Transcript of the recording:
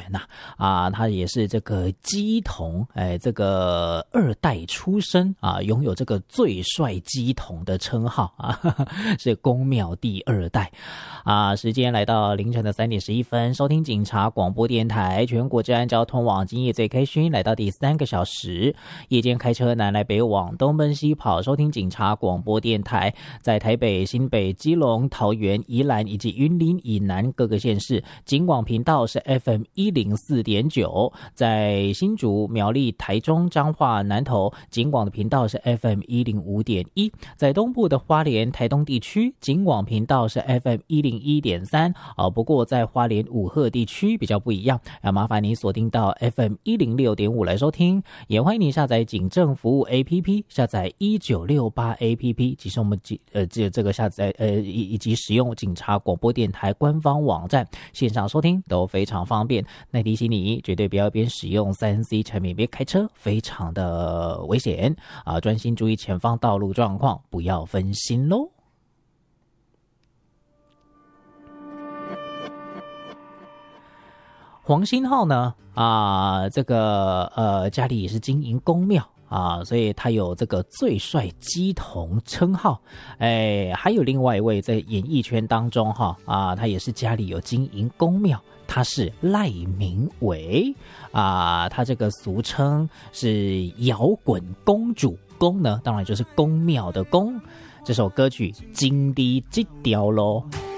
呐他也是这个鸡童这个2代出身拥有这个最帅鸡童的称号是宫庙第2代时间来到凌晨的3点11分，收听警察广播电台全国治安交通网今夜最开勋，来到第3个小时，夜间开车南来北往东奔西跑，收听警察广播电台，在台北、新北、基隆、桃园、宜兰以及云林以南各个县市，警广频道是 FM 104.9，在新竹、苗栗、台中、彰化、南投，警广的频道是 FM 105.1，在东部的花莲、台东地区，警广频道是 FM 101.3不过在花莲五鹤地区比较不一样，麻烦你锁定到 FM 106.5来收听，也欢迎你下载警政服务 APP， 下载1968 APP， 其实我们这个下载以及使用警察广播电台官方网站线上收听都非常方便。那提醒你绝对不要边使用 3C 产品边开车，非常的危险专心注意前方道路状况，不要分心咯。黄星浩呢这个家里也是经营宫庙所以他有这个最帅鸡童称号还有另外一位在演艺圈当中他也是家里有经营宫庙，他是赖明伟他这个俗称是摇滚公主，公呢当然就是宫庙的宫，这首歌曲经历这条咯。